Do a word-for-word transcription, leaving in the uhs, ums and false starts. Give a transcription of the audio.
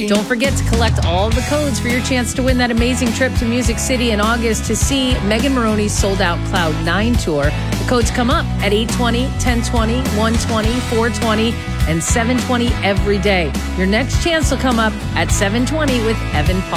Don't forget to collect all the codes for your chance to win that amazing trip to Music City in August to see Megan Moroney's sold-out Cloud nine tour. The codes come up at eight twenty, ten twenty, one twenty, four twenty, and seven twenty every day. Your next chance will come up at seven twenty with Evan Paul.